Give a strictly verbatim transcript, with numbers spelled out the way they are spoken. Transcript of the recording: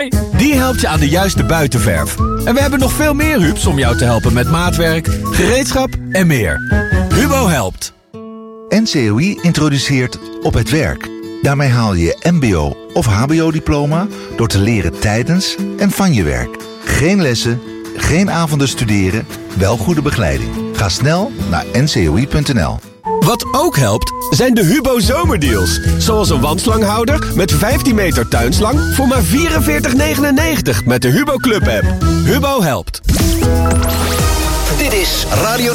Die helpt je aan de juiste buitenverf. En we hebben nog veel meer hubs om jou te helpen met maatwerk, gereedschap en meer. Hubo helpt. N C O I introduceert Op het Werk. Daarmee haal je je mbo of hbo-diploma door te leren tijdens en van je werk. Geen lessen, geen avonden studeren, wel goede begeleiding. Ga snel naar n c o i punt n l. Wat ook helpt, zijn de Hubo zomerdeals. Zoals een wandslanghouder met vijftien meter tuinslang voor maar vierenveertig negenennegentig met de Hubo Club app. Hubo helpt. Dit is Radio